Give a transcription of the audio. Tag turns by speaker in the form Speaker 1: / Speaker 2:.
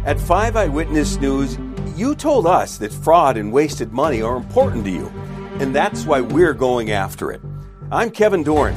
Speaker 1: At 5 Eyewitness News, you told us that fraud and wasted money are important to you, and that's why we're going after it. I'm Kevin Dorn,